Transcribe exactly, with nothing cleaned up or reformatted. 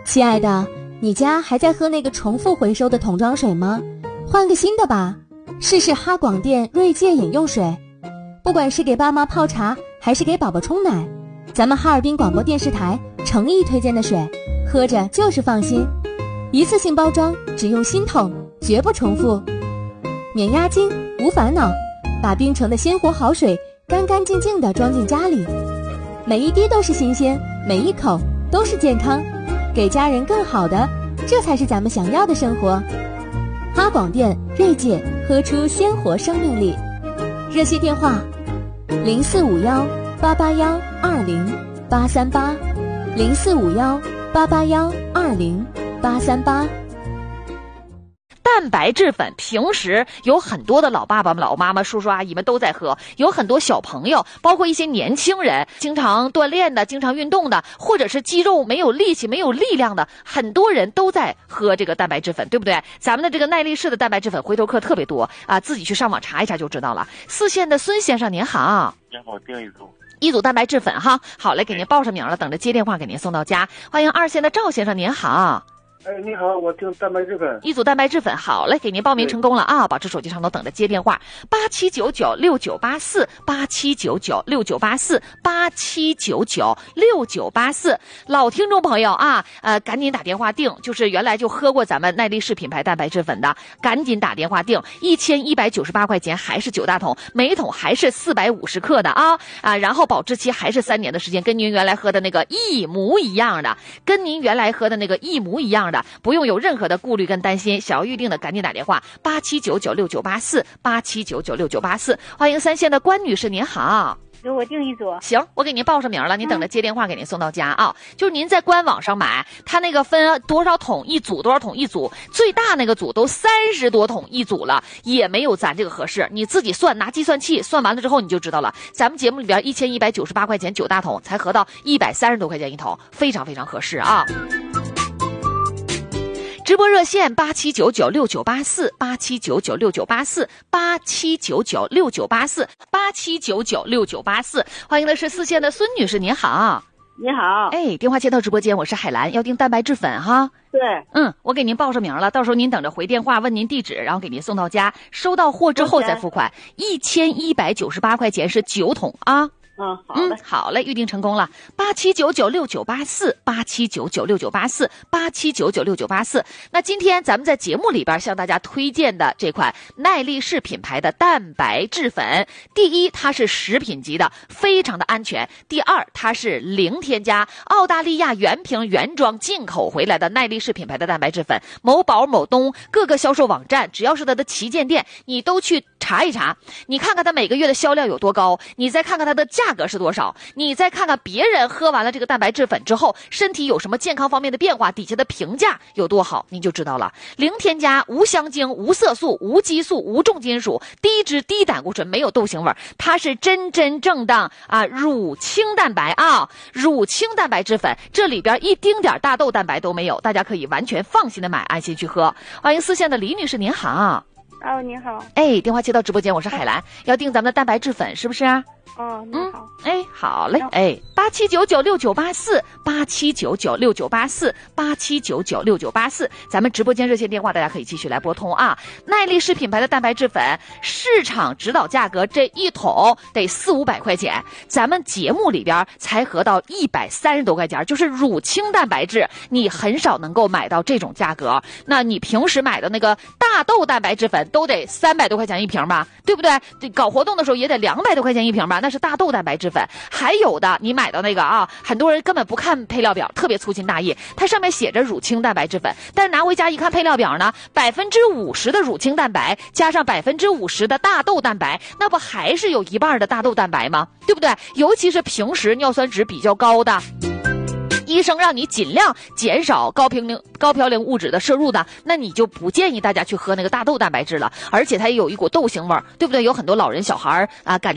亲爱的，你家还在喝那个重复回收的桶装水吗？换个新的吧，试试哈广电锐界饮用水。不管是给爸妈泡茶还是给宝宝冲奶，咱们哈尔滨广播电视台诚意推荐的水，喝着就是放心。一次性包装，只用新桶，绝不重复，免押金无烦恼，把冰城的鲜活好水干干净净地装进家里，每一滴都是新鲜，每一口都是健康，给家人更好的，这才是咱们想要的生活。哈广电锐界，喝出鲜活生命力。热线电话零四五幺八八幺二零八三八，零四五幺八八幺二零八三八。 蛋白质粉平时有很多的老爸爸们、老妈妈、叔叔阿姨们都在喝，有很多小朋友，包括一些年轻人，经常锻炼的、经常运动的，或者是肌肉没有力气、没有力量的，很多人都在喝这个蛋白质粉，对不对？咱们的这个耐力士的蛋白质粉回头客特别多啊，自己去上网查一查就知道了。四线的孙先生您好。 您好，订一组。 一组蛋白质粉哈，好嘞，给您报上名了，等着接电话给您送到家。欢迎二线的赵先生您好。 哎，你好，我订蛋白质粉。 一组蛋白质粉，好嘞，给您报名成功了啊！保持手机上头等着接电话，八七九九六九八四，八七九九六九八四，八七九九六九八四。老听众朋友啊，呃，赶紧打电话订，就是原来就喝过咱们耐力士品牌蛋白质粉的，赶紧打电话订，一千一百九十八块钱，还是九大桶，每桶还是四百五十克的啊啊，然后保质期还是三年的时间，跟您原来喝的那个一模一样的，跟您原来喝的那个一模一样的。不用有任何的顾虑跟担心，想要预定的赶紧打电话八七九九六九八四，八七九九六九八四。欢迎三线的关女士您好。 给我订一组。 行，我给您报上名了，您等着接电话给您送到家啊。就是您在官网上买，它那个分多少桶一组，多少桶一组，最大那个组都三十多桶一组了，也没有咱这个合适。你自己算，拿计算器算完了之后你就知道了。咱们节目里边一千一百九十八块钱九大桶，才合到一百三十多块钱一桶，非常非常合适啊。直播热线八七九九六九八四，八七九九六九八四，八七九九六九八四，八七九九六九八四。欢迎的是四线的孙女士，您好。 你好。 哎，电话接到直播间，我是海兰，要订蛋白质粉哈。 对。 嗯，我给您报上名了，到时候您等着回电话问您地址，然后给您送到家，收到货之后再付款。一千一百九十八块钱是九桶啊。 嗯，好嘞、 嗯，好嘞，预定成功了。八七九九六九八四，八七九九六九八四，八七九九六九八四。那今天咱们在节目里边向大家推荐的这款耐力士品牌的蛋白质粉，第一，它是食品级的，非常的安全；第二，它是零添加，澳大利亚原瓶原装进口回来的耐力士品牌的蛋白质粉。某宝、某东各个销售网站，只要是它的旗舰店，你都去查一查，你看看它每个月的销量有多高，你再看看它的价格是多少，你再看看别人喝完了这个蛋白质粉之后身体有什么健康方面的变化，底下的评价有多好，你就知道了。零添加，无香精，无色素，无激素，无重金属，低脂低胆固醇，没有豆腥味，它是真真正当啊乳清蛋白啊，乳清蛋白质粉，这里边一丁点大豆蛋白都没有，大家可以完全放心的买，安心去喝。欢迎四线的李女士您好。 哦，你好。 哎，电话接到直播间，我是海兰，要订咱们的蛋白质粉是不是啊？ 哦，你好。 嗯，哎，好嘞，哎，八七九九六九八四，八七九九六九八四，八七九九六九八四，咱们直播间热线电话大家可以继续来拨通啊。耐力士品牌的蛋白质粉，市场指导价格这一桶得四五百块钱，咱们节目里边才合到一百三十多块钱，就是乳清蛋白质，你很少能够买到这种价格。那你平时买的那个大豆蛋白质粉都得三百多块钱一瓶吧，对不对？搞活动的时候也得两百多块钱一瓶吧，那是大豆蛋白质粉。还有的你买到那个啊，很多人根本不看配料表，特别粗心大意，它上面写着乳清蛋白质粉，但是拿回家一看配料表呢，百分之五十的乳清蛋白加上百分之五十的大豆蛋白，那不还是有一半的大豆蛋白吗？对不对？尤其是平时尿酸值比较高的，医生让你尽量减少高嘌呤高嘌呤物质的摄入的，那你就不建议大家去喝那个大豆蛋白质了，而且它也有一股豆腥味儿，对不对？有很多老人小孩啊，感觉